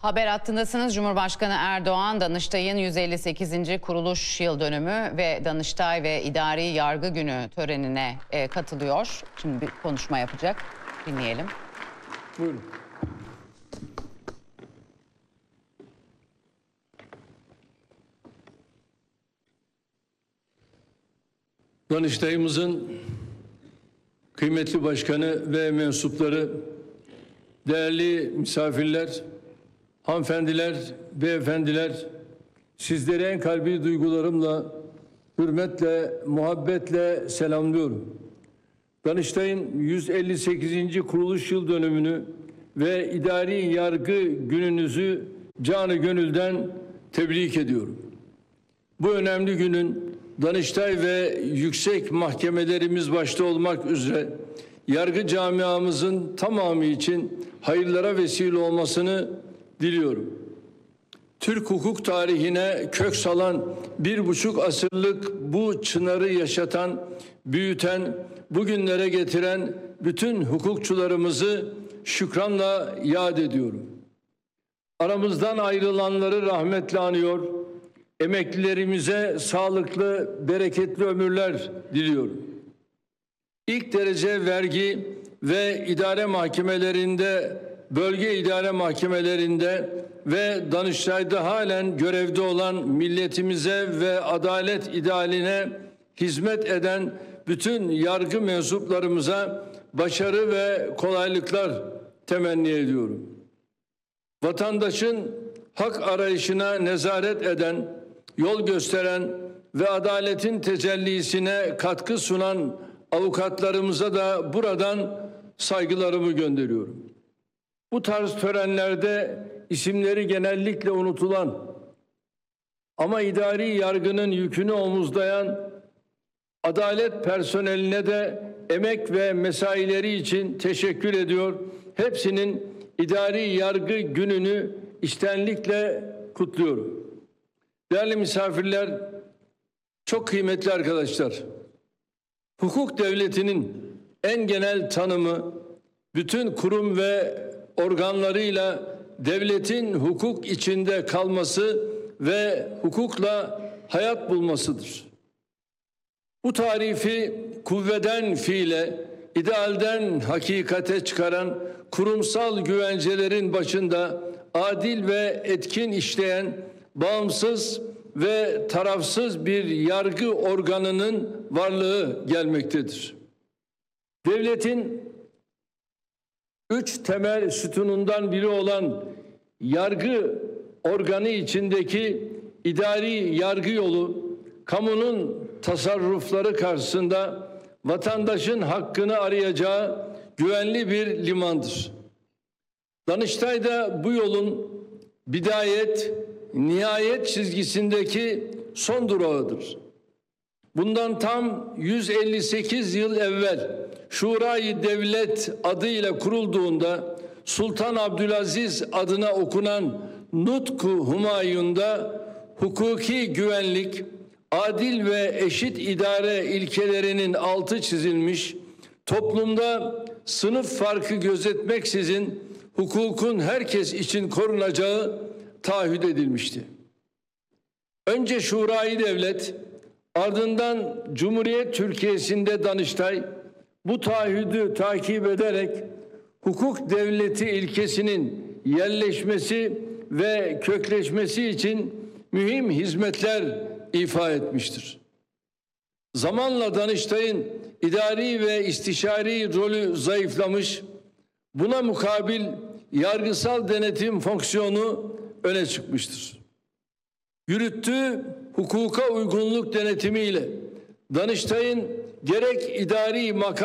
Haber hattındasınız. Cumhurbaşkanı Erdoğan, Danıştay'ın 158. kuruluş yıl dönümü ve Danıştay ve İdari Yargı Günü törenine katılıyor. Şimdi bir konuşma yapacak. Dinleyelim. Buyurun. Danıştay'ımızın kıymetli başkanı ve mensupları, değerli misafirler, hanımefendiler, beyefendiler, sizleri en kalbi duygularımla, hürmetle, muhabbetle selamlıyorum. Danıştay'ın 158. kuruluş yıl dönümünü ve idari yargı gününüzü canı gönülden tebrik ediyorum. Bu önemli günün Danıştay ve yüksek mahkemelerimiz başta olmak üzere yargı camiamızın tamamı için hayırlara vesile olmasını diliyorum. Türk hukuk tarihine kök salan 1,5 asırlık bu çınarı yaşatan, büyüten, bugünlere getiren bütün hukukçularımızı şükranla yad ediyorum. Aramızdan ayrılanları rahmetle anıyor, emeklilerimize sağlıklı, bereketli ömürler diliyorum. İlk derece vergi ve idare mahkemelerinde, bölge idare mahkemelerinde ve Danıştay'da halen görevde olan milletimize ve adalet idealine hizmet eden bütün yargı mensuplarımıza başarı ve kolaylıklar temenni ediyorum. Vatandaşın hak arayışına nezaret eden, yol gösteren ve adaletin tecellisine katkı sunan avukatlarımıza da buradan saygılarımı gönderiyorum. Bu tarz törenlerde isimleri genellikle unutulan ama idari yargının yükünü omuzlayan adalet personeline de emek ve mesaileri için teşekkür ediyor. Hepsinin idari yargı gününü içtenlikle kutluyorum. Değerli misafirler, çok kıymetli arkadaşlar, hukuk devletinin en genel tanımı bütün kurum ve organlarıyla devletin hukuk içinde kalması ve hukukla hayat bulmasıdır. Bu tarifi kuvveden fiile, idealden hakikate çıkaran kurumsal güvencelerin başında adil ve etkin işleyen, bağımsız ve tarafsız bir yargı organının varlığı gelmektedir. Devletin 3 temel sütunundan biri olan yargı organı içindeki idari yargı yolu, kamunun tasarrufları karşısında vatandaşın hakkını arayacağı güvenli bir limandır. Danıştay da bu yolun bidayet, nihayet çizgisindeki son durağıdır. Bundan tam 158 yıl evvel Şurayı Devlet adıyla kurulduğunda Sultan Abdülaziz adına okunan Nutku Humayun'da hukuki güvenlik, adil ve eşit idare ilkelerinin altı çizilmiş, toplumda sınıf farkı gözetmeksizin hukukun herkes için korunacağı taahhüt edilmişti. Önce Şurayı Devlet, ardından Cumhuriyet Türkiye'sinde Danıştay bu taahhüdü takip ederek hukuk devleti ilkesinin yerleşmesi ve kökleşmesi için mühim hizmetler ifa etmiştir. Zamanla Danıştay'ın idari ve istişari rolü zayıflamış, buna mukabil yargısal denetim fonksiyonu öne çıkmıştır. Yürüttüğü hukuka uygunluk denetimiyle Danıştay'ın gerek idari makam